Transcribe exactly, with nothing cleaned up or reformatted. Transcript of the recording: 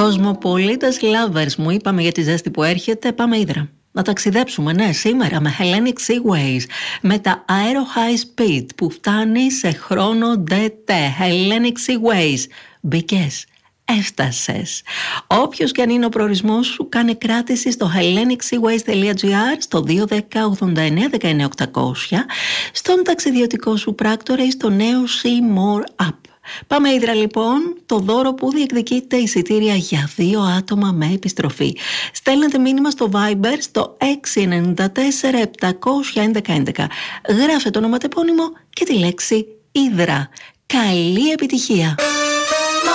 Κοσμοπολίτες lovers, μου είπαμε για τη ζέστη που έρχεται, πάμε Ύδρα. Να ταξιδέψουμε, ναι, σήμερα με Hellenic Seaways, με τα Aero High Speed που φτάνει σε χρόνο ντι τι. Hellenic Seaways, μπήκες, έφτασες. Όποιος και αν είναι ο προορισμός σου, κάνε κράτηση στο hellenic seaways dot gr, στο δύο ένα μηδέν ογδόντα εννέα δεκαεννέα οκτακόσια, στον ταξιδιωτικό σου πράκτορα ή στο νέο See More App. Πάμε Ύδρα λοιπόν, το δώρο που διεκδικείται εισιτήρια για δύο άτομα με επιστροφή. Στέλνετε μήνυμα στο Viber στο έξι εννιά τέσσερα επτακόσια έντεκα έντεκα. Γράφετε το ονοματεπώνυμο και τη λέξη Ύδρα. Καλή επιτυχία!